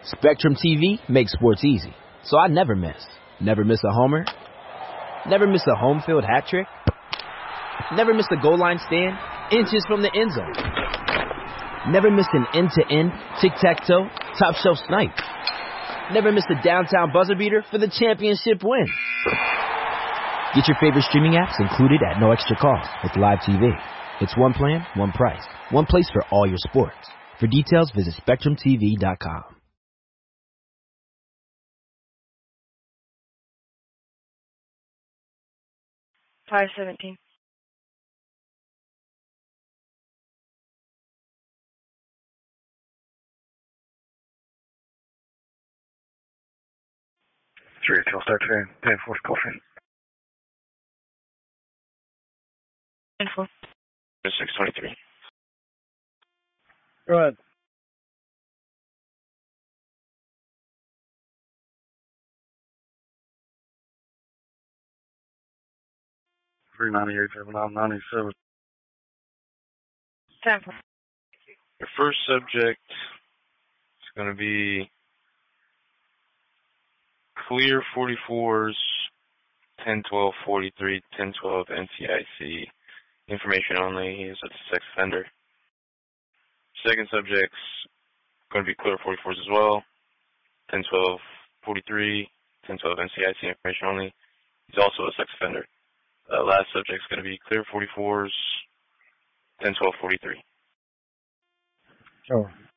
Spectrum TV makes sports easy, so I never miss. Never miss a homer. Never miss a home field hat trick. Never miss a goal line stand inches from the end zone. Never miss an end-to-end, tic-tac-toe, top-shelf snipe. Never miss a downtown buzzer beater for the championship win. Get your favorite streaming apps included at no extra cost with Live TV. It's one plan, one price, one place for all your sports. For details, visit SpectrumTV.com. Five 17. Three till start today. 10-4 coffee. 10-4. 623. Go ahead. Three 98-7-97. 10-4. Your first subject is going to be clear 44s, 10-12-43, 10-12 NCIC. Information only. He is a sex offender. Second subject's going to be clear 44s as well. 10-12-43, 10-12 NCIC. Information only. He's also a sex offender. Last subject's going to be clear 44s, 10-12-43. Sure.